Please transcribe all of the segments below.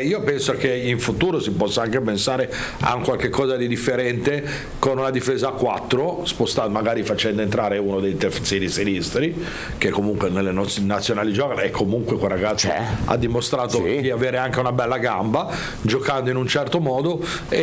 io penso che in futuro si possa anche pensare a un qualche cosa di differente con una difesa a 4, magari facendo entrare uno dei terzini sinistri che comunque nelle nazionali gioca, e comunque quel ragazzo ha dimostrato di avere anche una bella gamba giocando in un certo modo,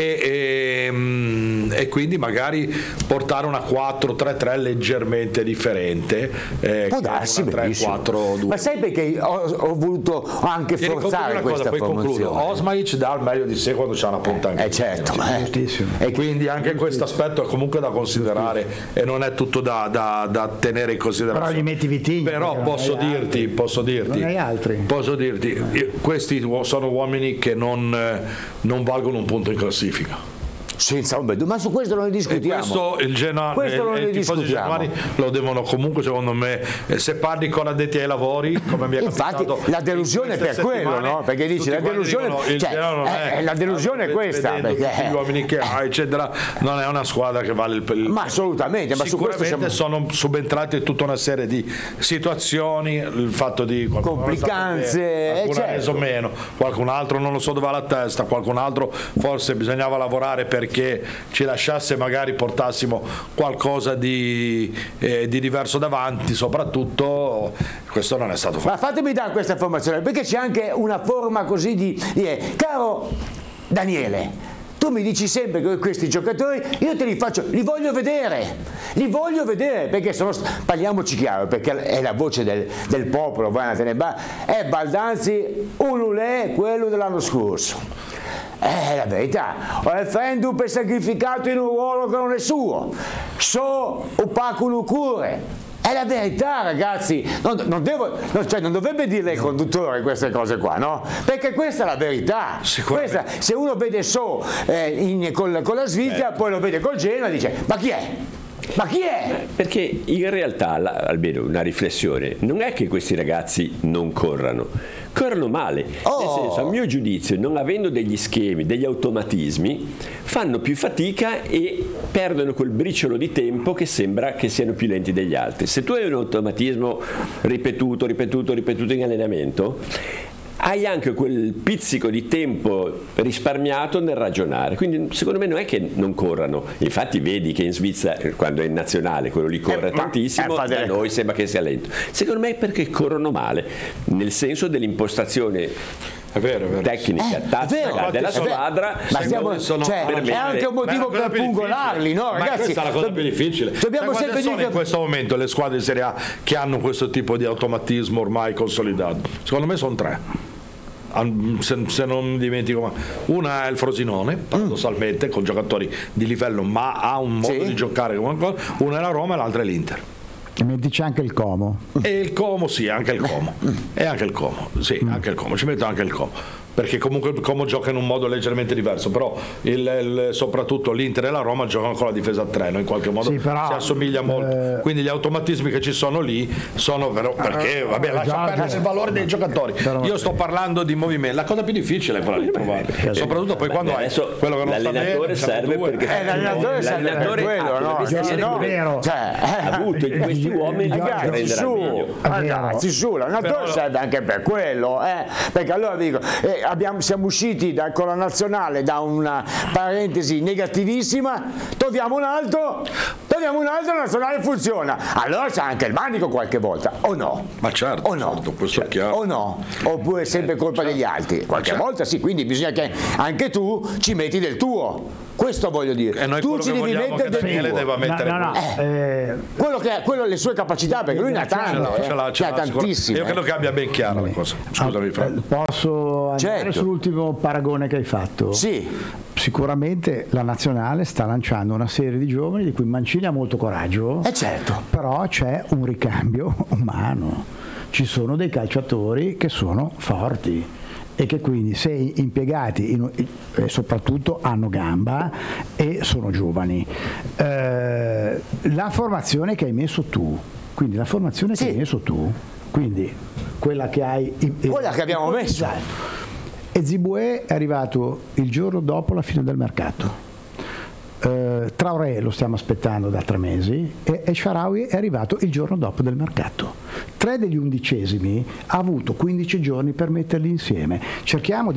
e quindi magari portare una 4-3-3 leggermente differente, può darsi, 3-4-2. ma sai perché ho voluto anche forzare questa formazione? Osmaic dà il meglio di sé quando c'ha una punta anche certo, e quindi anche questo aspetto è comunque da considerare e non è tutto da tenere in considerazione. Però gli metti Vitigno, però posso dirti non hai altri. posso dirti, questi sono uomini che non valgono un punto in classifica. Senza un ma su questo non ne discutiamo. E questo i tifosi genuani lo devono comunque, secondo me, se parli con addetti ai lavori, come mi è capitato. Infatti la delusione è per quello, no? Perché dici la delusione, la delusione è questa, perché gli uomini che ha, eccetera, non è una squadra che vale il ma assolutamente, ma sicuramente sono subentrate tutta una serie di situazioni, il fatto di complicanze, qualcuno ha reso meno, qualcun altro non lo so dove ha la testa, qualcun altro forse bisognava lavorare perché ci lasciasse, magari portassimo qualcosa di diverso davanti, soprattutto questo non è stato fatto. Ma fatemi dare questa informazione, perché c'è anche una forma così di caro Daniele, tu mi dici sempre che questi giocatori io te li faccio, li voglio vedere perché parliamoci chiaro, perché è la voce del popolo, è Baldanzi un ulè quello dell'anno scorso. La verità, il Frendup è sacrificato in un ruolo che non è suo, opaco Lucure, è la verità, ragazzi, non dovrebbe dirle il conduttore queste cose qua, no? Perché questa è la verità. Questa, se uno vede con la Svizzera, poi lo vede col Genoa e dice ma chi è? Ma chi è? Perché in realtà, almeno una riflessione, non è che questi ragazzi non corrono male, nel senso, a mio giudizio, non avendo degli schemi, degli automatismi, fanno più fatica e perdono quel briciolo di tempo che sembra che siano più lenti degli altri. Se tu hai un automatismo ripetuto in allenamento, hai anche quel pizzico di tempo risparmiato nel ragionare, quindi secondo me non è che non corrano, infatti vedi che in Svizzera quando è in nazionale quello lì corre tantissimo, da noi sembra che sia lento, secondo me è perché corrono male, nel senso dell'impostazione tecnica, tattica della squadra, ma è anche un motivo per pungolarli, no ragazzi? Ma questa è la cosa più difficile. Dobbiamo sempre dire in questo momento le squadre di Serie A che hanno questo tipo di automatismo ormai consolidato, secondo me sono 3. Se non dimentico, una è il Frosinone, paradossalmente, con giocatori di livello ma ha un modo di giocare come una è la Roma e l'altra è l'Inter. E mi dice anche il Como. E il Como, sì, anche il Como. E anche il Como, sì, anche il Como, ci metto anche il Como. Perché comunque il Como gioca in un modo leggermente diverso, però soprattutto l'Inter e la Roma giocano con la difesa a 3, no? In qualche modo si assomiglia molto. Quindi gli automatismi che ci sono lì sono perché lascia perdere il valore dei giocatori. Io sto parlando di movimento, la cosa più difficile è quella di trovare, soprattutto poi quando hai quello che non sta bene, l'allenatore serve perché l'allenatore ha avuto in questi uomini ragazzi su, l'allenatore serve anche per quello, perché allora dico siamo usciti con la nazionale da una parentesi negativissima, troviamo un altro, la nazionale funziona, allora c'è anche il manico qualche volta, o no? Ma certo, o no? Questo è chiaro. O no? Oppure è sempre colpa degli altri? Qualche volta sì, quindi bisogna che anche tu ci metti del tuo. Questo voglio dire, tu ci devi mettere del tuo. Quello le sue capacità, perché lui ne ha tanto, ha tantissime. Io credo che abbia ben chiara la cosa. Scusami, Franco. Posso andare sull'ultimo paragone che hai fatto? Sì. Sicuramente la nazionale sta lanciando una serie di giovani di cui Mancini ha molto coraggio, certo. Però c'è un ricambio umano, ci sono dei calciatori che sono forti e che quindi se impiegati soprattutto hanno gamba e sono giovani. La formazione che hai messo tu, quindi quella che hai quella che abbiamo messo, Eziboué è arrivato il giorno dopo la fine del mercato, Traoré lo stiamo aspettando da 3 mesi e Shaarawy è arrivato il giorno dopo del mercato. 3 degli 11esimi ha avuto 15 giorni per metterli insieme. Cerchiamo di